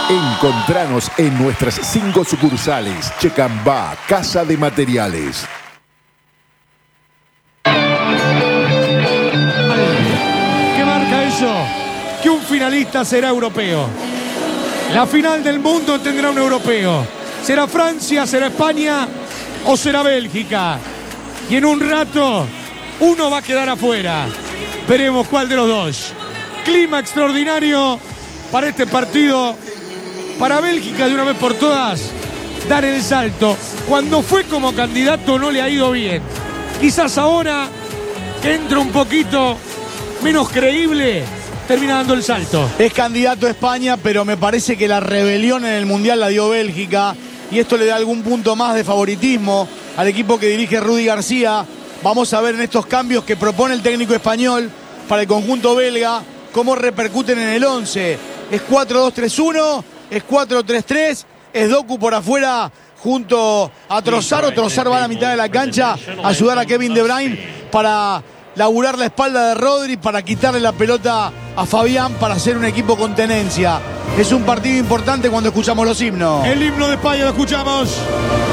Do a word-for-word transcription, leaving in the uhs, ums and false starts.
Encontranos en nuestras cinco sucursales. Checambá, Casa de Materiales. ¿Qué marca eso? Que un finalista será europeo. La final del mundo tendrá un europeo. ¿Será Francia, será España o será Bélgica? Y en un rato, uno va a quedar afuera. Veremos cuál de los dos. Clima extraordinario para este partido. Para Bélgica, de una vez por todas, dar el salto. Cuando fue como candidato no le ha ido bien. Quizás ahora, que entra un poquito menos creíble, termina dando el salto. Es candidato a España, pero me parece que la rebelión en el Mundial la dio Bélgica. Y esto le da algún punto más de favoritismo al equipo que dirige Rudy García. Vamos a ver en estos cambios que propone el técnico español para el conjunto belga cómo repercuten en el once. Es cuatro dos tres uno, es cuatro tres tres, es Doku por afuera junto a Trossard. Trossard va a la mitad de la cancha a ayudar a Kevin De Bruyne para laburar la espalda de Rodri, para quitarle la pelota a Fabián, para hacer un equipo con tenencia. Es un partido importante cuando escuchamos los himnos. El himno de España lo escuchamos.